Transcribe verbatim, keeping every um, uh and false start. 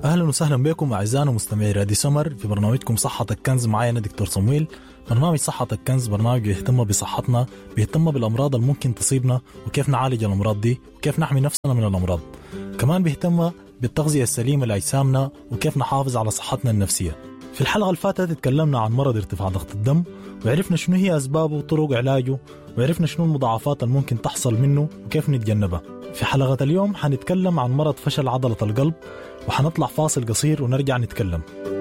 أهلا وسهلا بكم أعزائنا مستمعي راديو سمر في برنامجكم صحة الكنز. معايا أنا دكتور صمويل. برنامج صحة الكنز برنامج بيهتم بصحتنا، بيهتم بالأمراض اللي ممكن تصيبنا وكيف نعالج الأمراض دي وكيف نحمي نفسنا من الأمراض. كمان بيهتم بالتغذية السليمة لأجسامنا وكيف نحافظ على صحتنا النفسية. في الحلقة اللي فاتت اتكلمنا عن مرض ارتفاع ضغط الدم وعرفنا شنو هي أسبابه وطرق علاجه، وعرفنا شنو المضاعفات اللي ممكن تحصل منه وكيف نتجنبها. في حلقة اليوم حنتكلم عن مرض فشل عضلة القلب، وحنطلع فاصل قصير ونرجع نتكلم.